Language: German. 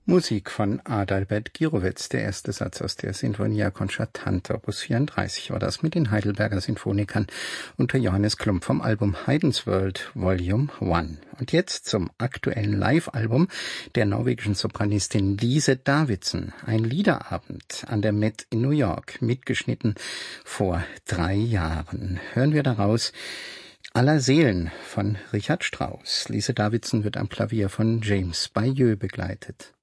Musik von Adalbert Gyrowetz, der erste Satz aus der Sinfonia Concertante, Opus 34 war das mit den Heidelberger Sinfonikern unter Johannes Klump vom Album Haydn's World Volume 1. Und jetzt zum aktuellen Live-Album der norwegischen Sopranistin Lise Davidsen, ein Liederabend an der Met in New York, mitgeschnitten vor 3 Jahren. Hören wir daraus Aller Seelen von Richard Strauss. Lise Davidsen wird am Klavier von James Bayeux begleitet.